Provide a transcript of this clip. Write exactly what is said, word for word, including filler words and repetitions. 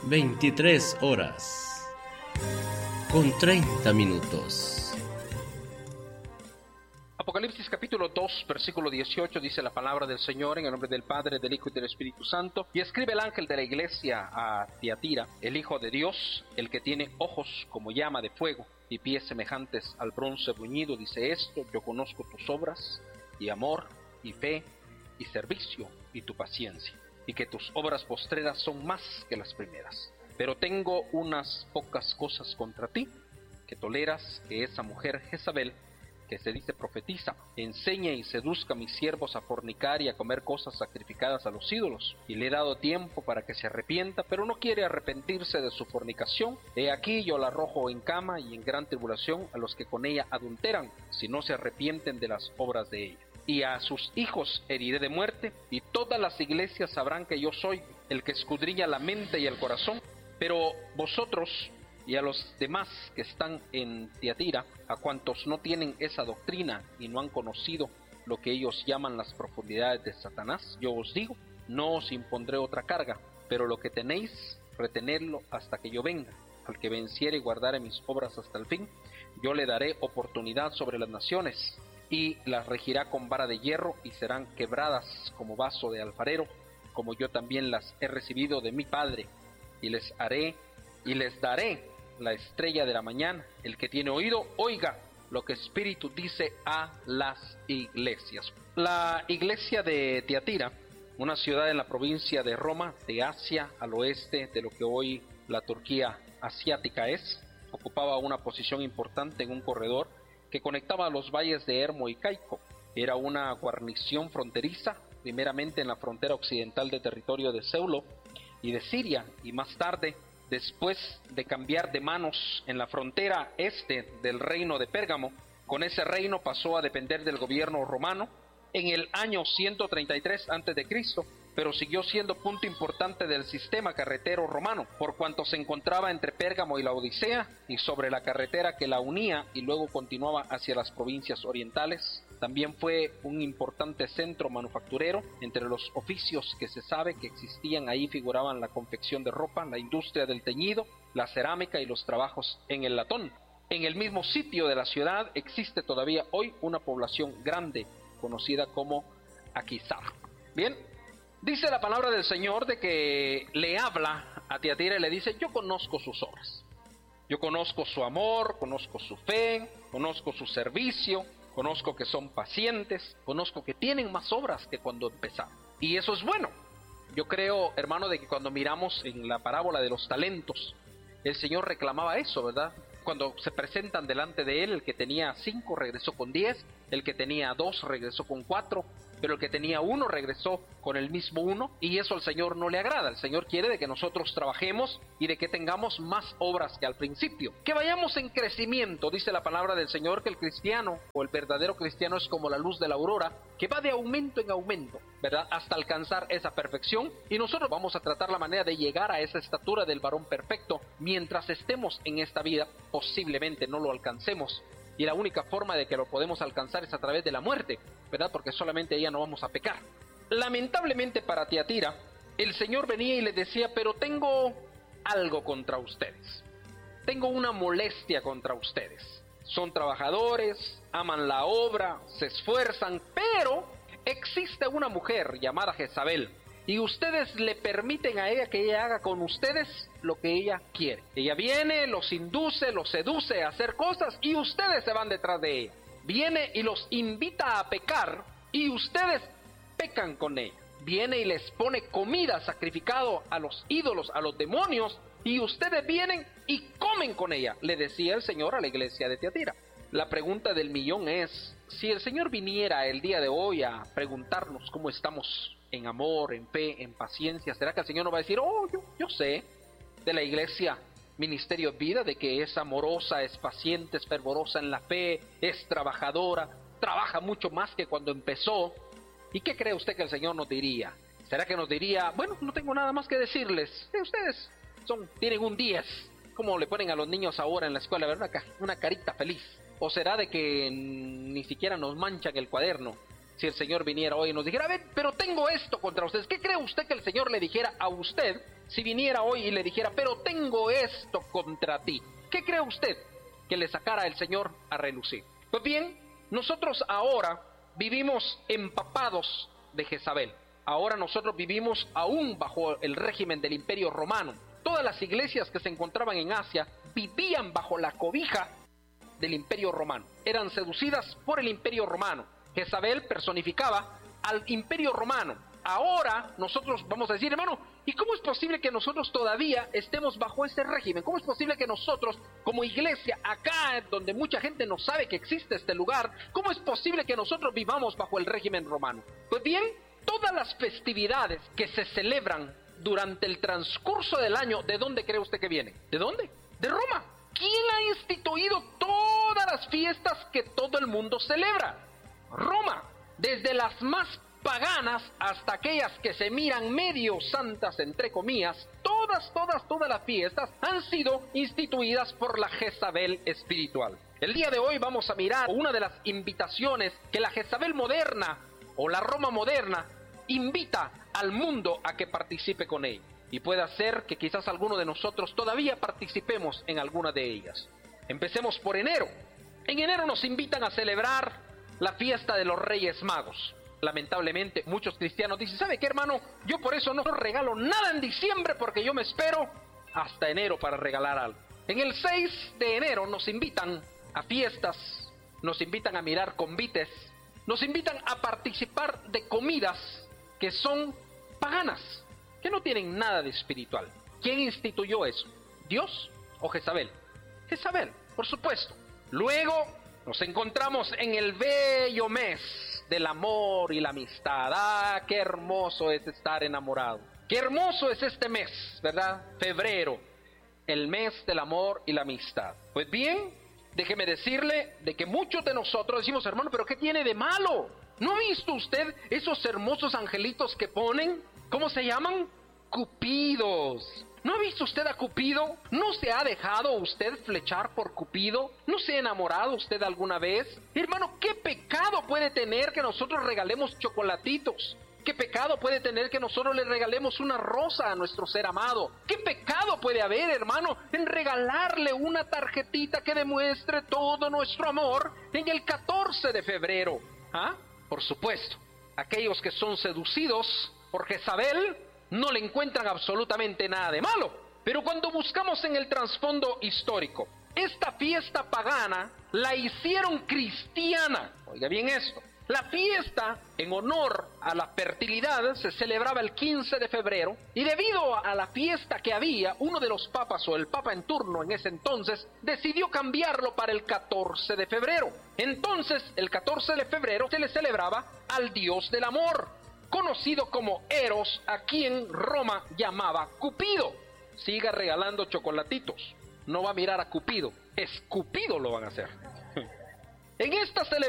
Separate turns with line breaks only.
veintitrés horas con treinta minutos.
Apocalipsis capítulo dos, versículo dieciocho, dice la palabra del Señor en el nombre del Padre, del Hijo y del Espíritu Santo. Y escribe el ángel de la iglesia a Tiatira, el Hijo de Dios, el que tiene ojos como llama de fuego y pies semejantes al bronce bruñido, dice esto: yo conozco tus obras, y amor, y fe, y servicio, y tu paciencia, y que tus obras postreras son más que las primeras. Pero tengo unas pocas cosas contra ti, que toleras que esa mujer Jezabel, que se dice profetiza, enseñe y seduzca a mis siervos a fornicar y a comer cosas sacrificadas a los ídolos. Y le he dado tiempo para que se arrepienta, pero no quiere arrepentirse de su fornicación. He aquí yo la arrojo en cama y en gran tribulación a los que con ella adulteran, si no se arrepienten de las obras de ella. Y a sus hijos heriré de muerte, y todas las iglesias sabrán que yo soy el que escudriña la mente y el corazón. Pero vosotros y a los demás que están en Tiatira, a cuantos no tienen esa doctrina y no han conocido lo que ellos llaman las profundidades de Satanás, yo os digo, no os impondré otra carga, pero lo que tenéis, retenedlo hasta que yo venga. Al que venciere y guardare mis obras hasta el fin, yo le daré oportunidad sobre las naciones, y las regirá con vara de hierro, y serán quebradas como vaso de alfarero, como yo también las he recibido de mi Padre, y les haré y les daré la estrella de la mañana. El que tiene oído, oiga lo que Espíritu dice a las iglesias. La iglesia de Tiatira, una ciudad en la provincia de Roma, de Asia, al oeste de lo que hoy la Turquía asiática es, ocupaba una posición importante en un corredor que conectaba los valles de Hermo y Caico. Era una guarnición fronteriza, primeramente en la frontera occidental de territorio de Seulo y de Siria, y más tarde, después de cambiar de manos en la frontera este del reino de Pérgamo, con ese reino pasó a depender del gobierno romano en el año ciento treinta y tres antes de Cristo, pero siguió siendo punto importante del sistema carretero romano, por cuanto se encontraba entre Pérgamo y la Odisea, y sobre la carretera que la unía y luego continuaba hacia las provincias orientales. También fue un importante centro manufacturero. Entre los oficios que se sabe que existían ahí figuraban la confección de ropa, la industria del teñido, la cerámica y los trabajos en el latón. En el mismo sitio de la ciudad existe todavía hoy una población grande conocida como Aquisar. Bien, dice la palabra del Señor de que le habla a Tiatira y le dice: yo conozco sus obras, yo conozco su amor, conozco su fe, conozco su servicio, conozco que son pacientes, conozco que tienen más obras que cuando empezaron. Y eso es bueno. Yo creo, hermano, de que cuando miramos en la parábola de los talentos, el Señor reclamaba eso, ¿verdad? Cuando se presentan delante de él, el que tenía cinco regresó con diez, el que tenía dos regresó con cuatro, pero el que tenía uno regresó con el mismo uno, y eso al Señor no le agrada. El Señor quiere de que nosotros trabajemos y de que tengamos más obras que al principio, que vayamos en crecimiento. Dice la palabra del Señor que el cristiano, o el verdadero cristiano, es como la luz de la aurora, que va de aumento en aumento, ¿verdad?, hasta alcanzar esa perfección, y nosotros vamos a tratar la manera de llegar a esa estatura del varón perfecto. Mientras estemos en esta vida, posiblemente no lo alcancemos, y la única forma de que lo podemos alcanzar es a través de la muerte, ¿verdad?, porque solamente ella no vamos a pecar. Lamentablemente para Tiatira, el Señor venía y le decía: pero tengo algo contra ustedes, tengo una molestia contra ustedes. Son trabajadores, aman la obra, se esfuerzan, pero existe una mujer llamada Jezabel, y ustedes le permiten a ella que ella haga con ustedes lo que ella quiere. Ella viene, los induce, los seduce a hacer cosas, y ustedes se van detrás de ella. Viene y los invita a pecar, y ustedes pecan con ella. Viene y les pone comida sacrificado a los ídolos, a los demonios, y ustedes vienen y comen con ella, le decía el Señor a la iglesia de Tiatira. La pregunta del millón es: si el Señor viniera el día de hoy a preguntarnos cómo estamos en amor, en fe, en paciencia, ¿será que el Señor nos va a decir: oh, yo, yo sé de la iglesia Ministerio Vida, de que es amorosa, es paciente, es fervorosa en la fe, es trabajadora, trabaja mucho más que cuando empezó? ¿Y qué cree usted que el Señor nos diría? ¿Será que nos diría: bueno, no tengo nada más que decirles, eh, ustedes son, tienen un diez, como le ponen a los niños ahora en la escuela, ¿verdad? Una carita feliz. ¿O será de que ni siquiera nos manchan el cuaderno? Si el Señor viniera hoy y nos dijera: a ver, pero tengo esto contra ustedes, ¿qué cree usted que el Señor le dijera a usted si viniera hoy y le dijera, pero tengo esto contra ti, ¿qué cree usted que le sacara el Señor a relucir? Pues bien, nosotros ahora vivimos empapados de Jezabel. Ahora nosotros vivimos aún bajo el régimen del Imperio Romano. Todas las iglesias que se encontraban en Asia vivían bajo la cobija del Imperio Romano. Eran seducidas por el Imperio Romano. Jezabel personificaba al Imperio Romano. Ahora nosotros vamos a decir, hermano, ¿y cómo es posible que nosotros todavía estemos bajo ese régimen? ¿Cómo es posible que nosotros, como iglesia, acá donde mucha gente no sabe que existe este lugar, cómo es posible que nosotros vivamos bajo el régimen romano? Pues bien, todas las festividades que se celebran durante el transcurso del año, ¿de dónde cree usted que vienen? ¿De dónde? De Roma. ¿Quién ha instituido todas las fiestas que todo el mundo celebra? Roma. Desde las más paganas hasta aquellas que se miran medio santas, entre comillas, todas, todas, todas las fiestas han sido instituidas por la Jezabel espiritual. El día de hoy vamos a mirar una de las invitaciones que la Jezabel moderna o la Roma moderna invita al mundo a que participe con ella. Y puede ser que quizás alguno de nosotros todavía participemos en alguna de ellas. Empecemos por enero. En enero nos invitan a celebrar la fiesta de los Reyes Magos. Lamentablemente muchos cristianos dicen, ¿sabe qué, hermano? Yo por eso no regalo nada en diciembre porque yo me espero hasta enero para regalar algo. En el seis de enero nos invitan a fiestas, nos invitan a mirar convites, nos invitan a participar de comidas que son paganas, que no tienen nada de espiritual. ¿Quién instituyó eso? ¿Dios o Jezabel? Jezabel, por supuesto. Luego nos encontramos en el bello mes del amor y la amistad. ¡Ah, qué hermoso es estar enamorado! ¡Qué hermoso es este mes!, ¿verdad? Febrero, el mes del amor y la amistad. Pues bien, déjeme decirle de que muchos de nosotros decimos, hermano, ¿pero qué tiene de malo? ¿No ha visto usted esos hermosos angelitos que ponen? ¿Cómo se llaman? Cupidos. ¿No ha visto usted a Cupido? ¿No se ha dejado usted flechar por Cupido? ¿No se ha enamorado usted alguna vez? Hermano, ¿qué pecado puede tener que nosotros regalemos chocolatitos? ¿Qué pecado puede tener que nosotros le regalemos una rosa a nuestro ser amado? ¿Qué pecado puede haber, hermano, en regalarle una tarjetita que demuestre todo nuestro amor en el catorce de febrero? ¿Ah? Por supuesto, aquellos que son seducidos por Jezabel no le encuentran absolutamente nada de malo. Pero cuando buscamos en el trasfondo histórico, esta fiesta pagana la hicieron cristiana. Oiga bien esto. La fiesta en honor a la fertilidad se celebraba el quince de febrero y debido a la fiesta que había, uno de los papas o el papa en turno en ese entonces decidió cambiarlo para el catorce de febrero. Entonces, el catorce de febrero se le celebraba al dios del amor, conocido como Eros, a quien Roma llamaba Cupido. Siga regalando chocolatitos, no va a mirar a Cupido, es Cupido lo van a hacer. En esta celebración